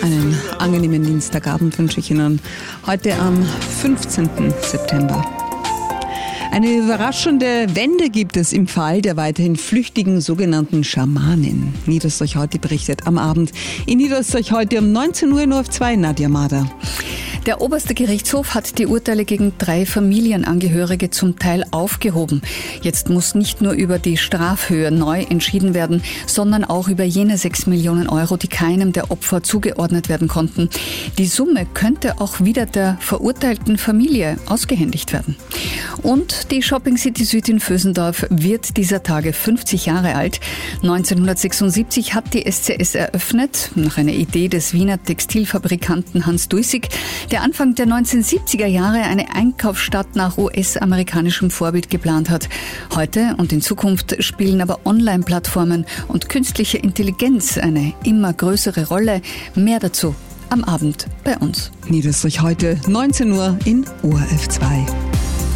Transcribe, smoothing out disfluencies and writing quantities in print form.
Einen angenehmen Dienstagabend wünsche ich Ihnen heute am 15. September. Eine überraschende Wende gibt es im Fall der weiterhin flüchtigen sogenannten Schamanin. Niederösterreich heute berichtet am Abend. In Niederösterreich heute um 19 Uhr nur auf 2, Nadja Mader. Der oberste Gerichtshof hat die Urteile gegen 3 Familienangehörige zum Teil aufgehoben. Jetzt muss nicht nur über die Strafhöhe neu entschieden werden, sondern auch über jene 6 Millionen Euro, die keinem der Opfer zugeordnet werden konnten. Die Summe könnte auch wieder der verurteilten Familie ausgehändigt werden. Und die Shopping City Süd in Vösendorf wird dieser Tage 50 Jahre alt. 1976 hat die SCS eröffnet, nach einer Idee des Wiener Textilfabrikanten Hans Duisig, der Anfang der 1970er Jahre eine Einkaufsstadt nach US-amerikanischem Vorbild geplant hat. Heute und in Zukunft spielen aber Online-Plattformen und künstliche Intelligenz eine immer größere Rolle. Mehr dazu am Abend bei uns. Niederösterreich heute 19 Uhr in ORF 2.